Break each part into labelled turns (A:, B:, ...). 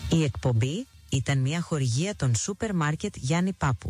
A: Η εκπομπή ήταν μια χορηγία των σούπερ μάρκετ Γιάννη Πάπου.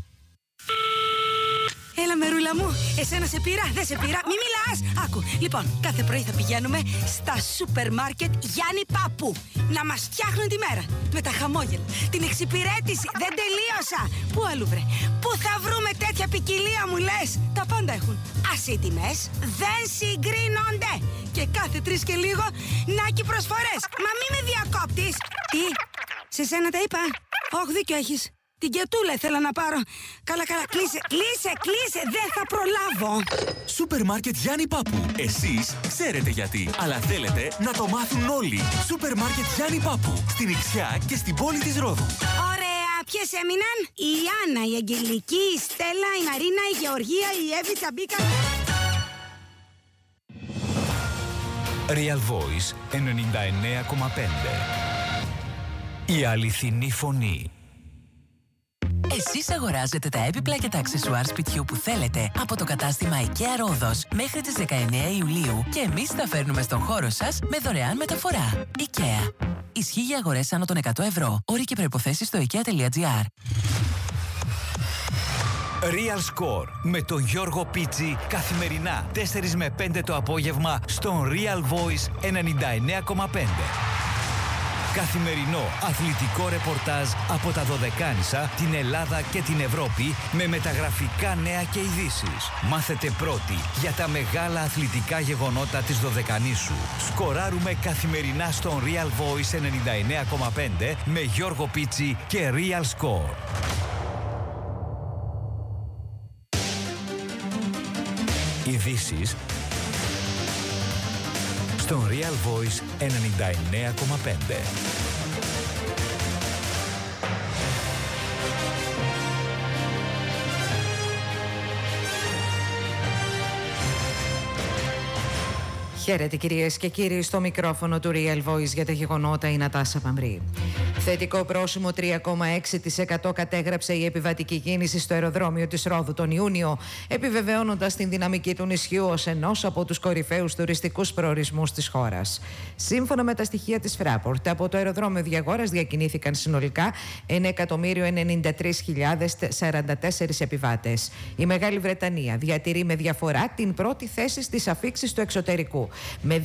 B: Έλα μερούλα μου, εσένα σε πήρα, δεν σε πήρα, μη μιλάς. Άκου, λοιπόν, κάθε πρωί θα πηγαίνουμε στα σούπερ μάρκετ Γιάννη Πάπου να μας φτιάχνουν τη μέρα. Με τα χαμόγελα, την εξυπηρέτηση, δεν τελείωσα. Πού αλλού βρε, πού θα βρούμε τέτοια ποικιλία μου λες. Τα πάντα έχουν. Ας οι τιμές δεν συγκρίνονται. Και κάθε 3 και λίγο, νάκι προσφορές. Μα μη με διακόπτεις. Τι, σε σένα τα είπα. Όχι, δίκιο έχεις. Την κετούλα ήθελα να πάρω. Καλά, κλείσε, δεν θα προλάβω.
C: Σούπερ μάρκετ Γιάννη Πάπου. Εσείς ξέρετε γιατί, αλλά θέλετε να το μάθουν όλοι. Σούπερ μάρκετ Γιάννη Πάπου. Στην Ιξιά και στην πόλη της Ρόδου.
B: Ωραία, ποιες έμειναν? Η Άννα, η Αγγελική, η Στέλλα, η Μαρίνα, η Γεωργία, η Εύη, Τσαμπίκα.
D: Real Voice 99,5. Η αληθινή φωνή.
E: Εσείς αγοράζετε τα έπιπλα και τα αξεσουάρ σπιτιού που θέλετε από το κατάστημα IKEA Ρόδος μέχρι τις 19 Ιουλίου και εμείς τα φέρνουμε στον χώρο σας με δωρεάν μεταφορά. IKEA. Ισχύει για αγορές άνω των 100 ευρώ. Όροι και προϋποθέσεις στο IKEA.gr.
D: Real Score με τον Γιώργο Πίτσι καθημερινά 4 με 5 το απόγευμα στον Real Voice 99,5. Καθημερινό αθλητικό ρεπορτάζ από τα Δωδεκάνησα, την Ελλάδα και την Ευρώπη με μεταγραφικά νέα και ειδήσεις. Μάθετε πρώτοι για τα μεγάλα αθλητικά γεγονότα της Δωδεκανήσου. Σκοράρουμε καθημερινά στον Real Voice 99,5 με Γιώργο Πίτσι και Real Score. Ειδήσεις στον Real Voice 99,5.
F: Χαίρετε κυρίες και κύριοι, στο μικρόφωνο του Real Voice για τα γεγονότα η Νατάσα Παμρή. Θετικό πρόσημο 3,6% κατέγραψε η επιβατική κίνηση στο αεροδρόμιο της Ρόδου τον Ιούνιο, επιβεβαιώνοντας την δυναμική του νησιού ως ενός από τους κορυφαίους τουριστικούς προορισμούς της χώρας. Σύμφωνα με τα στοιχεία της Fraport, από το αεροδρόμιο Διαγόρας διακινήθηκαν συνολικά 1.093.044 επιβάτες. Η Μεγάλη Βρετανία διατηρεί με διαφορά την πρώτη θέση στις αφίξεις του εξωτερικού, με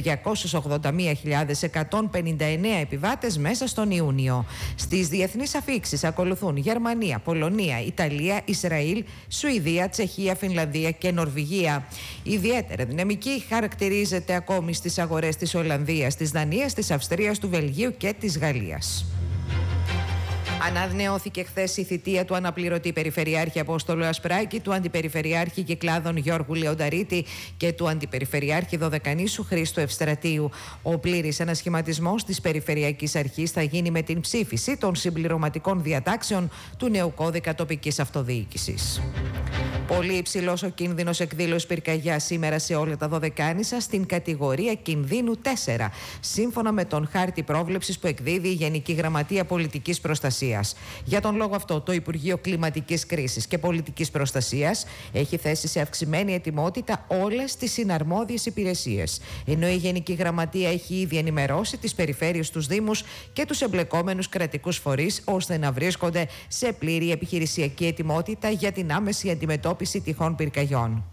F: 281.159 επιβάτες μέσα στον Ιούνιο. Στις διεθνείς αφίξεις ακολουθούν Γερμανία, Πολωνία, Ιταλία, Ισραήλ, Σουηδία, Τσεχία, Φινλανδία και Νορβηγία. Ιδιαίτερα δυναμική χαρακτηρίζεται ακόμη στις αγορές της Ολλανδίας, της Δανίας, της Αυστρίας, του Βελγίου και της Γαλλίας. Ανανεώθηκε χθες η θητεία του αναπληρωτή Περιφερειάρχη Απόστολου Ασπράκη, του Αντιπεριφερειάρχη Κυκλάδων Γιώργου Λεονταρίτη και του Αντιπεριφερειάρχη Δωδεκανήσου Χρήστου Ευστρατείου. Ο πλήρης ανασχηματισμός της Περιφερειακής Αρχής θα γίνει με την ψήφιση των συμπληρωματικών διατάξεων του νέου κώδικα τοπικής αυτοδιοίκησης. Πολύ υψηλός ο κίνδυνος εκδήλωσης πυρκαγιάς σήμερα σε όλα τα Δωδεκάνησα στην κατηγορία κινδύνου 4, σύμφωνα με τον χάρτη πρόβλεψης που εκδίδει η Γενική Γραμματεία Πολιτικής Προστασίας. Για τον λόγο αυτό, το Υπουργείο Κλιματικής Κρίσης και Πολιτικής Προστασίας έχει θέσει σε αυξημένη ετοιμότητα όλες τις συναρμόδιες υπηρεσίες, ενώ η Γενική Γραμματεία έχει ήδη ενημερώσει τις περιφέρειες, τους Δήμους και τους εμπλεκόμενους κρατικούς φορείς, ώστε να βρίσκονται σε πλήρη επιχειρησιακή ετοιμότητα για την άμεση αντιμετώπιση τυχών πυρκαγιών.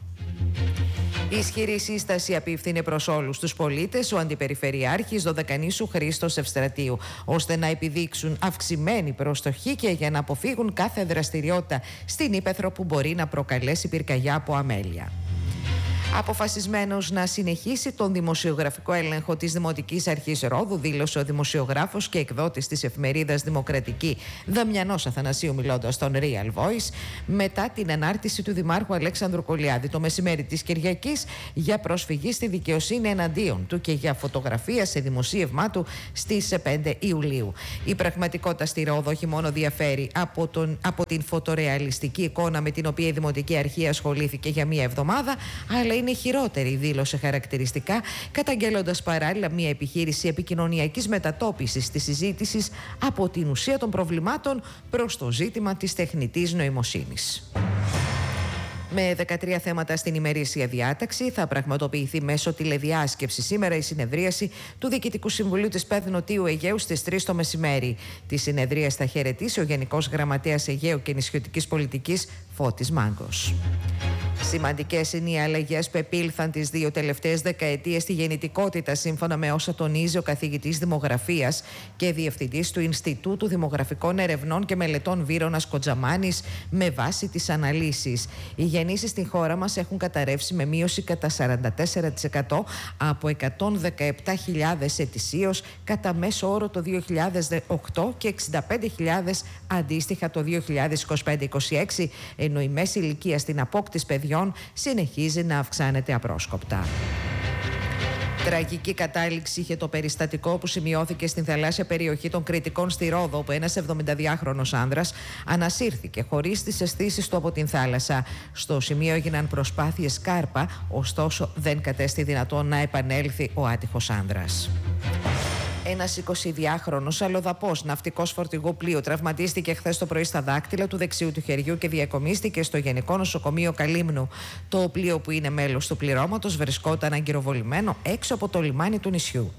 F: Ισχυρή σύσταση απίφθινε προς όλους τους πολίτες ο Αντιπεριφερειάρχης Δωδεκανήσου Χρήστος Ευστρατείου, ώστε να επιδείξουν αυξημένη προστοχή και για να αποφύγουν κάθε δραστηριότητα στην ύπαιθρο που μπορεί να προκαλέσει πυρκαγιά από αμέλεια. Αποφασισμένος να συνεχίσει τον δημοσιογραφικό έλεγχο της Δημοτικής Αρχής Ρόδου, δήλωσε ο δημοσιογράφος και εκδότης της εφημερίδας Δημοκρατική Δαμιανός Αθανασίου, μιλώντας στον Real Voice, μετά την ανάρτηση του Δημάρχου Αλέξανδρου Κολιάδη το μεσημέρι της Κυριακής για προσφυγή στη δικαιοσύνη εναντίον του και για φωτογραφία σε δημοσίευμά του στις 5 Ιουλίου. Η πραγματικότητα στη Ρόδο όχι μόνο διαφέρει από την φωτορεαλιστική εικόνα με την οποία η Δημοτική Αρχή ασχολήθηκε για μία εβδομάδα, αλλά είναι χειρότερη, δήλωσε χαρακτηριστικά, καταγγέλλοντας παράλληλα μια επιχείρηση επικοινωνιακής μετατόπισης της συζήτησης από την ουσία των προβλημάτων προς το ζήτημα της τεχνητής νοημοσύνης. Με 13 θέματα στην ημερήσια διάταξη, θα πραγματοποιηθεί μέσω τηλεδιάσκεψη σήμερα η συνεδρίαση του Διοικητικού Συμβουλίου της ΠΕΔ Νοτίου Αιγαίου στις 3 το μεσημέρι. Τη συνεδρία θα χαιρετήσει ο Γενικός Γραμματέας Αιγαίου και Νησιωτικής Πολιτικής Φώτης Μάγκος. Σημαντικές είναι οι αλλαγές που επήλθαν τις 2 τελευταίες δεκαετίες στη γεννητικότητα, σύμφωνα με όσα τονίζει ο καθηγητής Δημογραφίας και διευθυντής του Ινστιτούτου Δημογραφικών Ερευνών και Μελετών Βύρονας Κοντζαμάνης, με βάση τις αναλύσεις. Οι γεννήσεις στην χώρα μας έχουν καταρρεύσει με μείωση κατά 44% από 117.000 ετησίως κατά μέσο όρο το 2008 και 65.000 αντίστοιχα το 2025-26, ενώ η μέση ηλικία στην απόκτηση παιδιών συνεχίζει να αυξάνεται απρόσκοπτα. Τραγική κατάληξη είχε το περιστατικό που σημειώθηκε στην θαλάσσια περιοχή των Κρητικών στη Ρόδο, όπου ένας 72χρονος άνδρας ανασύρθηκε χωρίς τις αισθήσεις του από την θάλασσα. Στο σημείο έγιναν προσπάθειες σκάρπα, ωστόσο δεν κατέστη δυνατόν να επανέλθει ο άτυχος άνδρας. Ένας 22χρονος αλλοδαπός ναυτικός φορτηγού πλοίου τραυματίστηκε χθες το πρωί στα δάκτυλα του δεξιού του χεριού και διακομίστηκε στο Γενικό Νοσοκομείο Καλύμνου. Το πλοίο, που είναι μέλος του πληρώματος, βρισκόταν αγκυροβολημένο έξω από το λιμάνι του νησιού.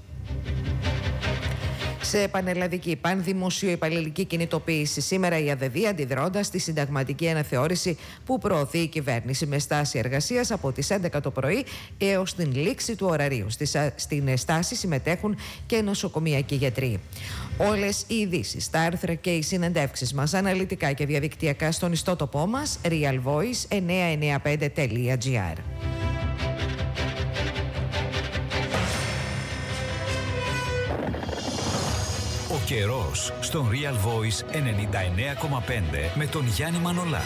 F: Σε πανελλαδική πανδημοσιοϊπαλληλική κινητοποίηση σήμερα η ΑΔΔ, αντιδρώντας στη συνταγματική αναθεώρηση που προωθεί η κυβέρνηση, με στάση εργασίας από τις 11 το πρωί έως την λήξη του ωραρίου. Στην στάση συμμετέχουν και νοσοκομιακοί γιατροί. Όλες οι ειδήσεις, τα άρθρα και οι συνεντεύξεις μας αναλυτικά και διαδικτυακά στον ιστότοπό μας realvoice995.gr.
D: Ο καιρός στον Real Voice 99,5 με τον Γιάννη Μανολά.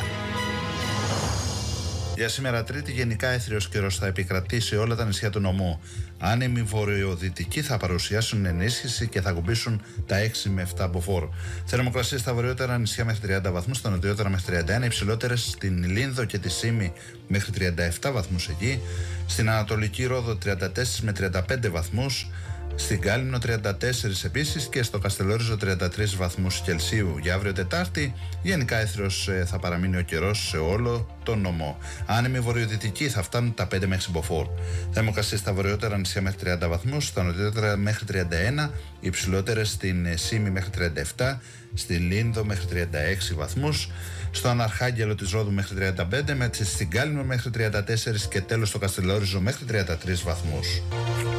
G: Για σήμερα Τρίτη, γενικά έθριος καιρός θα επικρατήσει σε όλα τα νησιά του νομού. Άνεμοι βορειοδυτικοί θα παρουσιάσουν ενίσχυση και θα κουμπίσουν τα 6 με 7 μποφόρ. Θερμοκρασίες στα βορειότερα νησιά μέχρι 30 βαθμούς, στα νοτιότερα μέχρι 31, υψηλότερες στην Λίνδο και τη Σύμη μέχρι 37 βαθμούς εκεί. Στην Ανατολική Ρόδο 34 με 35 βαθμούς. Στην Κάλυμνο 34 επίσης και στο Καστελόριζο 33 βαθμούς Κελσίου. Για αύριο Τετάρτη, γενικά έθριος θα παραμείνει ο καιρός σε όλο τον νομό. Άνεμοι βορειοδυτικοί θα φτάνουν τα 5 μέχρι μποφόρ. Θερμοκρασίες στα βορειότερα νησιά μέχρι 30 βαθμούς, στα νοτιότερα μέχρι 31, υψηλότερες στην Σύμη μέχρι 37, στη Λίνδο μέχρι 36 βαθμούς, στον Αρχάγγελο της Ρόδου μέχρι 35, στην Κάλυμνο μέχρι 34 και τέλος στο Καστελόριζο μέχρι 33 βαθμούς.